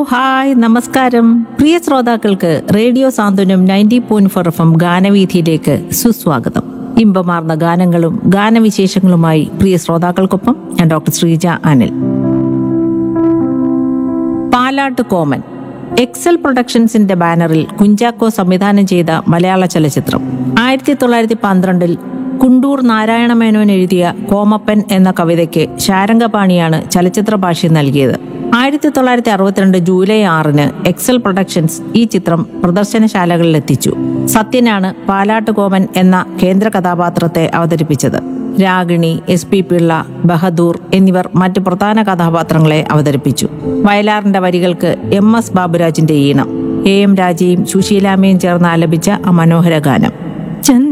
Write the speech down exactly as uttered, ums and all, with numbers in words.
Hi നമസ്കാരം. പ്രിയ ശ്രോതാക്കൾക്ക് radio സാന്ത്വനം ninety point four F M ഗാനവീഥിയിലേക്ക് സുസ്വാഗതം. ഇമ്പമാർന്ന ഗാനങ്ങളും ഗാനവിശേഷങ്ങളുമായി പ്രിയ ശ്രോതാക്കൾക്കൊപ്പം ഞാൻ ഡോക്ടർ ശ്രീജ അനിൽ. പാലാട്ട് കോമൻ എക്സൽ പ്രൊഡക്ഷൻസിന്റെ ബാനറിൽ കുഞ്ചാക്കോ സംവിധാനം ചെയ്ത മലയാള ചലച്ചിത്രം. ആയിരത്തി തൊള്ളായിരത്തി പന്ത്രണ്ടിൽ കുണ്ടൂർ നാരായണ മേനോൻ എഴുതിയ കോമപ്പൻ എന്ന കവിതയ്ക്ക് ശാരംഗപാണിയാണ് ചലച്ചിത്ര ഭാഷ്യം നൽകിയത്. ആയിരത്തി തൊള്ളായിരത്തി അറുപത്തിരണ്ട് ജൂലൈ ആറിന് എക്സൽ പ്രൊഡക്ഷൻസ് ഈ ചിത്രം പ്രദർശനശാലകളിൽ എത്തിച്ചു. സത്യനാണ് പാലാട്ട് കോമൻ എന്ന കേന്ദ്ര കഥാപാത്രത്തെ അവതരിപ്പിച്ചത്. രാഗിണി, എസ് പി പിള്ള, ബഹദൂർ എന്നിവർ മറ്റ് പ്രധാന കഥാപാത്രങ്ങളെ അവതരിപ്പിച്ചു. വയലാറിന്റെ വരികൾക്ക് എം എസ് ബാബുരാജിന്റെ ഈണം, എ എം രാജയും സുശീലാമ്മയും ചേർന്ന് ആലപിച്ച ആ മനോഹര ഗാനം.